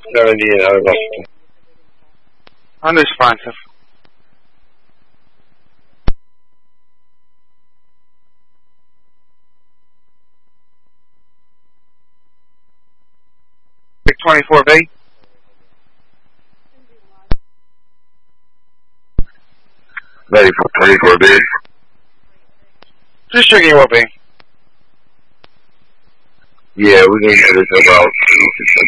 70 and out of Washington. Unresponsive. Big 24B. Ready for 24B. Just checking your well-being. Yeah, we're going to get this about